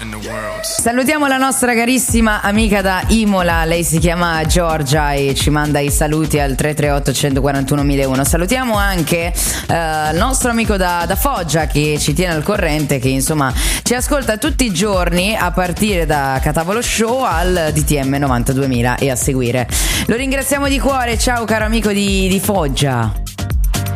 Salutiamo la nostra carissima amica da Imola, lei si chiama Giorgia e ci manda i saluti al 338 141 1001. Salutiamo anche il nostro amico da Foggia che ci tiene al corrente, che insomma ci ascolta tutti i giorni a partire da Catavolo Show al DTM 92.000 e a seguire. Lo ringraziamo di cuore, ciao caro amico di Foggia.